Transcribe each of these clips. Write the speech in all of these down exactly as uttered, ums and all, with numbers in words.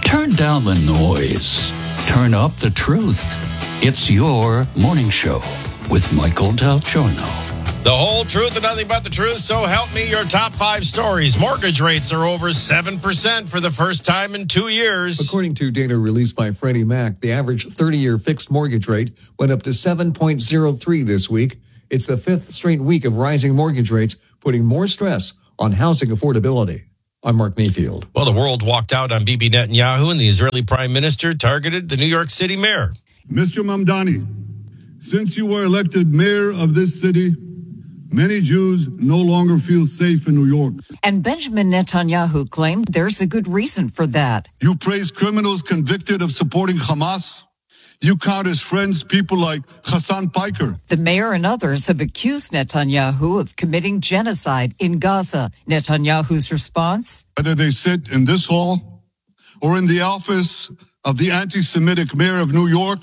Turn down the noise. Turn up the truth. It's your morning show with Michael Del Giorno. The whole truth and nothing but the truth. So help me, your top five stories. Mortgage rates are over seven percent for the first time in two years. According to data released by Freddie Mac, the average thirty-year fixed mortgage rate went up to seven point oh three this week. It's the fifth straight week of rising mortgage rates, putting more stress on housing affordability. I'm Mark Mayfield. Well, the world walked out on Bibi Netanyahu, and the Israeli prime minister targeted the New York City mayor. Mister Mamdani, since you were elected mayor of this city, many Jews no longer feel safe in New York. And Benjamin Netanyahu claimed there's a good reason for that. You praise criminals convicted of supporting Hamas. You count as friends people like Hassan Piker. The mayor and others have accused Netanyahu of committing genocide in Gaza. Netanyahu's response? Whether they sit in this hall or in the office of the anti-Semitic mayor of New York,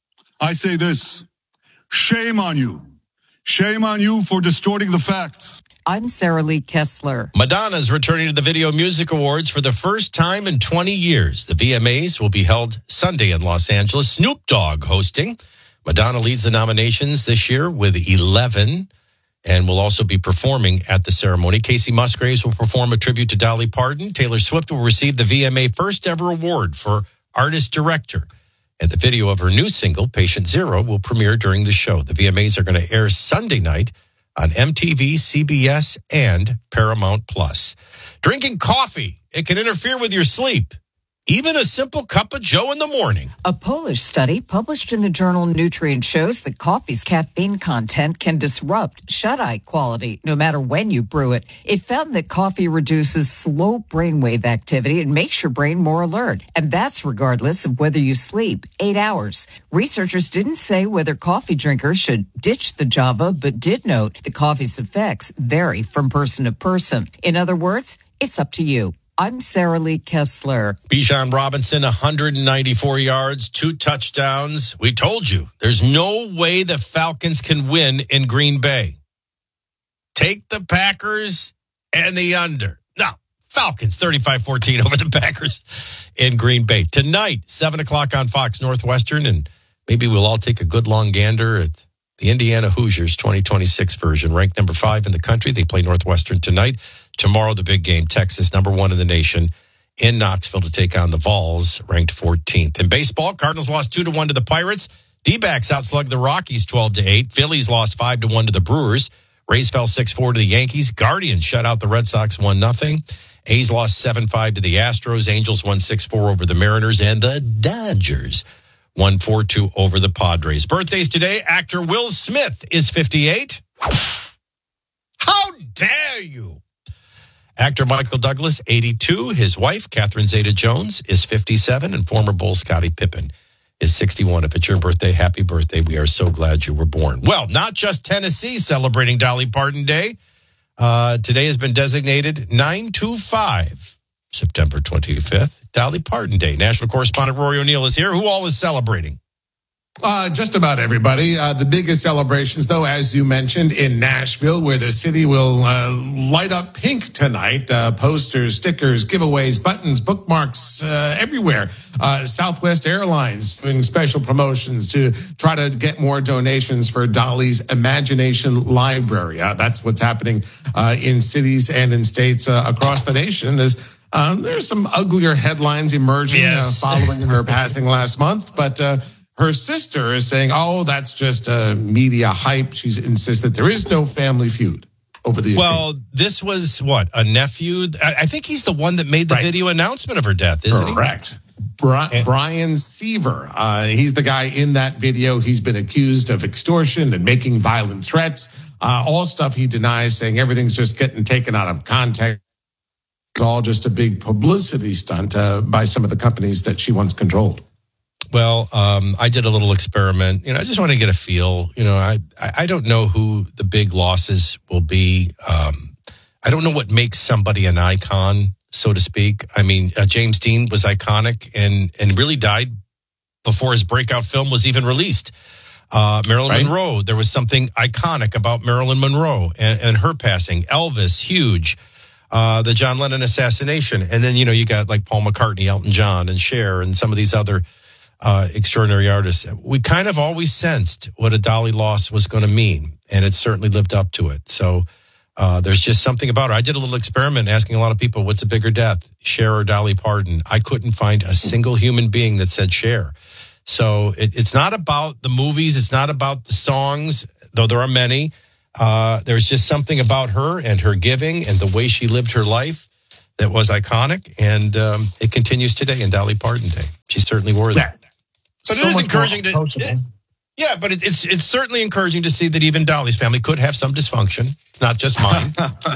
I say this: shame on you. Shame on you for distorting the facts. I'm Sarah Lee Kessler. Madonna's returning to the Video Music Awards for the first time in twenty years. The V M As will be held Sunday in Los Angeles. Snoop Dogg hosting. Madonna leads the nominations this year with eleven and will also be performing at the ceremony. Casey Musgraves will perform a tribute to Dolly Parton. Taylor Swift will receive the V M A first ever award for Artist Director. And the video of her new single, Patient Zero, will premiere during the show. The V M As are going to air Sunday night on M T V, C B S, and Paramount Plus. Drinking coffee, it can interfere with your sleep. Even a simple cup of joe in the morning. A Polish study published in the journal Nutrient shows that coffee's caffeine content can disrupt shut-eye quality no matter when you brew it. It found that coffee reduces slow brainwave activity and makes your brain more alert. And that's regardless of whether you sleep eight hours. Researchers didn't say whether coffee drinkers should ditch the Java, but did note the coffee's effects vary from person to person. In other words, it's up to you. I'm Sarah Lee Kessler. Bijan Robinson, one hundred ninety-four yards, two touchdowns. We told you, there's no way the Falcons can win in Green Bay. Take the Packers and the under. No, Falcons, thirty-five fourteen over the Packers in Green Bay. Tonight, seven o'clock on Fox Northwestern, and maybe we'll all take a good long gander at the Indiana Hoosiers twenty twenty-six version. Ranked number five in the country. They play Northwestern tonight. Tomorrow, the big game, Texas, number one in the nation, in Knoxville to take on the Vols, ranked fourteenth. In baseball, Cardinals lost two to one to the Pirates. D-backs outslugged the Rockies twelve to eight. Phillies lost five to one to the Brewers. Rays fell six four to the Yankees. Guardians shut out the Red Sox one nothing. A's lost seven five to the Astros. Angels won six four over the Mariners. And the Dodgers won four two over the Padres. Birthdays today, actor Will Smith is fifty-eight. How dare you? Actor Michael Douglas, eighty-two. His wife, Catherine Zeta-Jones, is fifty-seven. And former Bull Scottie Pippen is sixty-one. If it's your birthday, happy birthday. We are so glad you were born. Well, not just Tennessee celebrating Dolly Parton Day. Uh, today has been designated nine two five, September twenty-fifth, Dolly Parton Day. National correspondent Rory O'Neill is here. Who all is celebrating? Uh, just about everybody. Uh, the biggest celebrations, though, as you mentioned, in Nashville, where the city will uh, light up pink tonight. Uh, posters, stickers, giveaways, buttons, bookmarks, uh, everywhere. Uh, Southwest Airlines doing special promotions to try to get more donations for Dolly's Imagination Library. Uh, that's what's happening uh, in cities and in states uh, across the nation. As uh, there's some uglier headlines emerging yes. uh, following her passing last month, but uh, her sister is saying, oh, that's just a media hype. She's insisted there is no family feud over the Well, estate. this was, what, a nephew? I, I think he's the one that made the Right. video announcement of her death, isn't he? Correct. Bri- Brian Seaver. Uh, he's the guy in that video. He's been accused of extortion and making violent threats. Uh, all stuff he denies, saying everything's just getting taken out of context. It's all just a big publicity stunt uh, by some of the companies that she once controlled. Well, um, I did a little experiment. You know, I just want to get a feel. You know, I I don't know who the big losses will be. Um, I don't know what makes somebody an icon, so to speak. I mean, uh, James Dean was iconic and and really died before his breakout film was even released. Uh, Marilyn right. Monroe, there was something iconic about Marilyn Monroe and, and her passing. Elvis, huge. uh, the John Lennon assassination. And then, you know, you got like Paul McCartney, Elton John, and Cher, and some of these other uh, extraordinary artists. We kind of always sensed what a Dolly loss was going to mean, and it certainly lived up to it. So uh, there's just something about her. I did a little experiment asking a lot of people, what's a bigger death, Cher or Dolly Parton? I couldn't find a single human being that said Cher. So it, it's not about the movies. It's not about the songs, though there are many. Uh, there's just something about her and her giving and the way she lived her life that was iconic, and um, it continues today in Dolly Parton Day. She's certainly worthy. Yeah. But So it is much encouraging more to, approachable. yeah. But it, it's it's certainly encouraging to see that even Dolly's family could have some dysfunction. It's not just mine.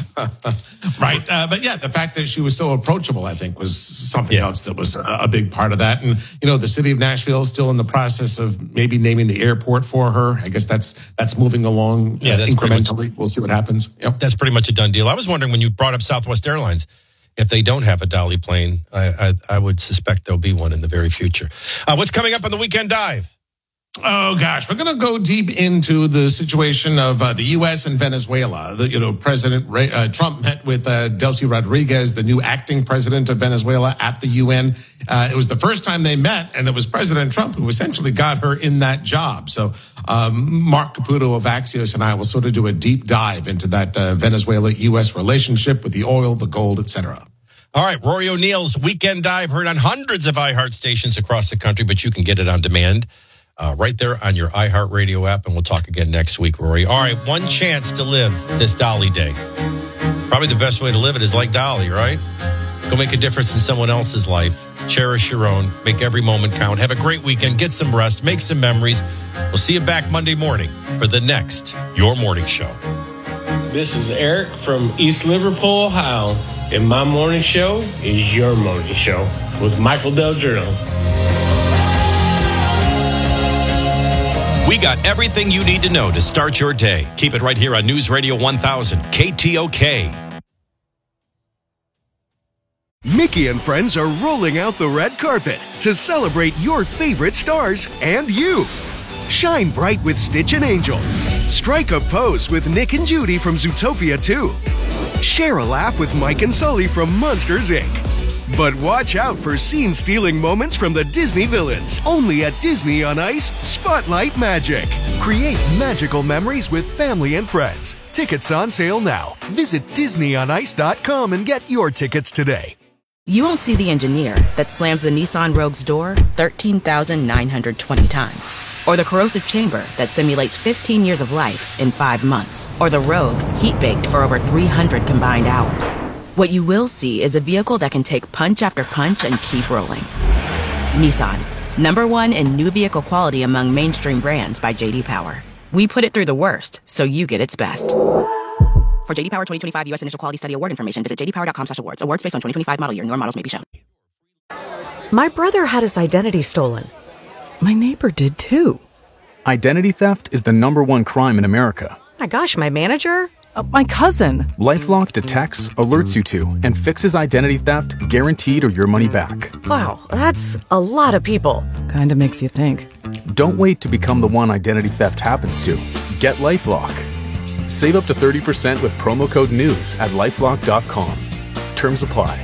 Right. Uh, but yeah, the fact that she was so approachable, I think, was something Yeah. else that was a, a big part of that. And, you know, the city of Nashville is still in the process of maybe naming the airport for her. I guess that's that's moving along Yeah, uh, that's pretty much- incrementally. We'll see what happens. Yep. That's pretty much a done deal. I was wondering when you brought up Southwest Airlines, if they don't have a Dolly plane, I I, I would suspect there'll be one in the very future. Uh, what's coming up on the Weekend Dive? Oh gosh, we're going to go deep into the situation of uh, the U S and Venezuela. The, you know, President Ray, uh, Trump met with uh, Delcy Rodriguez, the new acting president of Venezuela, at the U N. Uh, it was the first time they met, and it was President Trump who essentially got her in that job. So um, Mark Caputo of Axios and I will sort of do a deep dive into that uh, Venezuela-U S relationship with the oil, the gold, et cetera. All right, Rory O'Neill's Weekend Dive, heard on hundreds of iHeart stations across the country, but you can get it on demand uh, right there on your iHeartRadio app, and we'll talk again next week, Rory. All right, one chance to live this Dolly Day. Probably the best way to live it is like Dolly, right? Go make a difference in someone else's life. Cherish your own. Make every moment count. Have a great weekend. Get some rest. Make some memories. We'll see you back Monday morning for the next Your Morning Show. This is Eric from East Liverpool, Ohio, and my morning show is Your Morning Show with Michael Del Giorno. We got everything you need to know to start your day. Keep it right here on News Radio one thousand, K T O K. Mickey and friends are rolling out the red carpet to celebrate your favorite stars and you. Shine bright with Stitch and Angel. Strike a pose with Nick and Judy from Zootopia two. Share a laugh with Mike and Sully from Monsters, Incorporated. But watch out for scene-stealing moments from the Disney villains. Only at Disney on Ice, Spotlight Magic. Create magical memories with family and friends. Tickets on sale now. Visit Disney on Ice dot com and get your tickets today. You won't see the engineer that slams the Nissan Rogue's door thirteen thousand nine hundred twenty times. Or the corrosive chamber that simulates fifteen years of life in five months. Or the Rogue heat-baked for over three hundred combined hours. What you will see is a vehicle that can take punch after punch and keep rolling. Nissan, number one in new vehicle quality among mainstream brands by J D Power. We put it through the worst, so you get its best. For J D Power twenty twenty-five U S Initial Quality Study Award information, visit j d power dot com slash awards. Awards based on twenty twenty-five model year. Newer models may be shown. My brother had his identity stolen. My neighbor did too. Identity theft is the number one crime in America. My gosh, my manager? Uh, my cousin. LifeLock detects, alerts you to, and fixes identity theft guaranteed or your money back. Wow, that's a lot of people. Kinda makes you think. Don't wait to become the one identity theft happens to. Get LifeLock. Save up to thirty percent with promo code NEWS at lifelock dot com. Terms apply.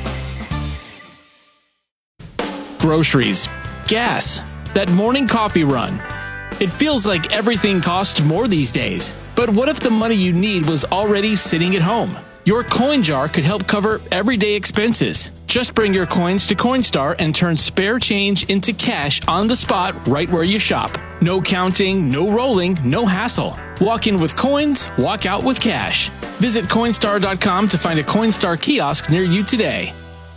Groceries, gas, that morning coffee run. It feels like everything costs more these days. But what if the money you need was already sitting at home? Your coin jar could help cover everyday expenses. Just bring your coins to Coinstar and turn spare change into cash on the spot right where you shop. No counting, no rolling, no hassle. Walk in with coins, walk out with cash. Visit Coinstar dot com to find a Coinstar kiosk near you today.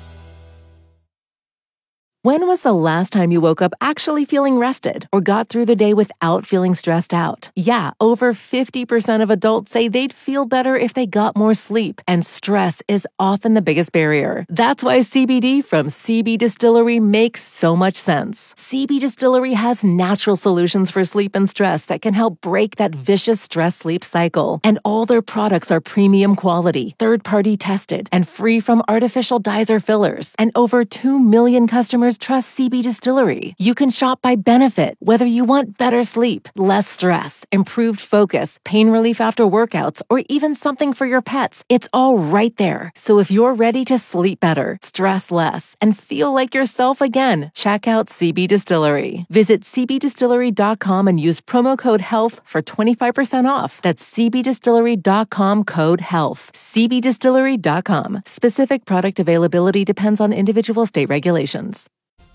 When was the last time you woke up actually feeling rested or got through the day without feeling stressed out? Yeah, over fifty percent of adults say they'd feel better if they got more sleep, and stress is often the biggest barrier. That's why C B D from C B Distillery makes so much sense. C B Distillery has natural solutions for sleep and stress that can help break that vicious stress-sleep cycle. And all their products are premium quality, third-party tested, and free from artificial dyes or fillers. And over two million customers customers trust C B Distillery. You can shop by benefit, whether you want better sleep, less stress, improved focus, pain relief after workouts, or even something for your pets. It's all right there. So if you're ready to sleep better, stress less, and feel like yourself again, check out C B Distillery. Visit c b distillery dot com and use promo code HEALTH for twenty-five percent off. That's c b distillery dot com code HEALTH. c b distillery dot com. Specific product availability depends on individual state regulations.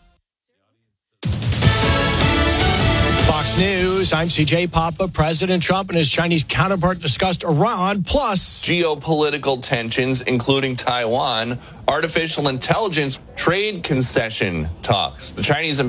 Fox News, I'm C J Papa. President Trump and his Chinese counterpart discussed Iran, plus geopolitical tensions, including Taiwan, artificial intelligence, trade concession talks. The Chinese